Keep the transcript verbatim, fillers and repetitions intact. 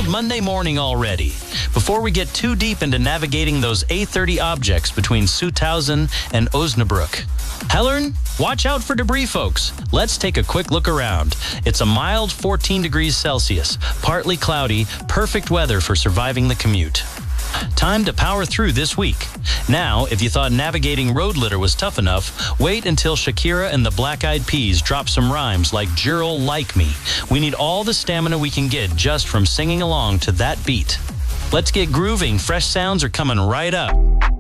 wild Monday morning already. Before we get too deep into navigating those A thirty objects between Sutthausen and Osnabrück. Hellern, watch out for debris, folks. Let's take a quick look around. It's a mild fourteen degrees Celsius, partly cloudy, perfect weather for surviving the commute. Time to power through this week. Now, if you thought navigating road litter was tough enough, wait until Shakira and the Black Eyed Peas drop some rhymes like Girl Like Me. We need all the stamina we can get just from singing along to that beat. Let's get grooving. Fresh sounds are coming right up.